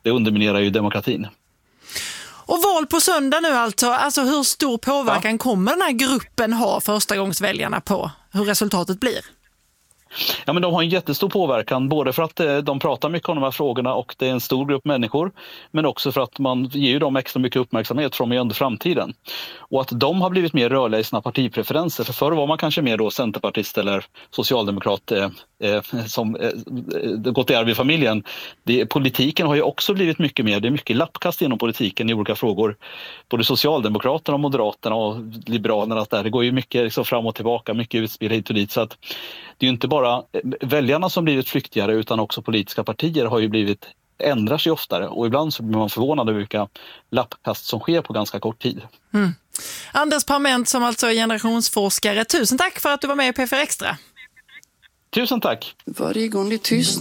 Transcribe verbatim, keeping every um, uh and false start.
det underminerar ju demokratin. Och val på söndag nu alltså, alltså hur stor påverkan ja. kommer den här gruppen ha förstagångsväljarna på hur resultatet blir? Ja, men de har en jättestor påverkan, både för att de pratar mycket om de här frågorna och det är en stor grupp människor, men också för att man ger ju dem extra mycket uppmärksamhet från under framtiden. Och att de har blivit mer rörliga i sina partipreferenser, för förr var man kanske mer då centerpartist eller socialdemokrat eh, eh, som eh, gått i arv i familjen. Det, politiken har ju också blivit mycket mer, det är mycket lappkast inom politiken i olika frågor. Både Socialdemokraterna och Moderaterna och Liberalerna, där det går ju mycket liksom fram och tillbaka, mycket utspel hit och dit, så att det är ju inte bara väljarna som blivit flyktigare utan också politiska partier har ju blivit, ändrar sig oftare och ibland så blir man förvånad över vilka lappkast som sker på ganska kort tid. Mm. Anders Parment som alltså är generationsforskare, tusen tack för att du var med i P fyra Extra. Tusen tack. Varje gång det tystnar